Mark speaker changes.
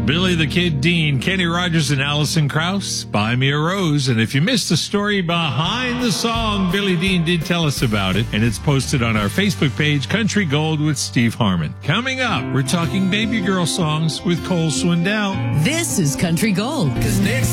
Speaker 1: Billy the Kid Dean, Kenny Rogers, and Alison Krauss, Buy Me a Rose. And if you missed the story behind the song, Billy Dean did tell us about it, and it's posted on our Facebook page, Country Gold with Steve Harmon. Coming up, we're talking baby girl songs with Cole Swindell.
Speaker 2: This is Country Gold.
Speaker 3: 'Cause next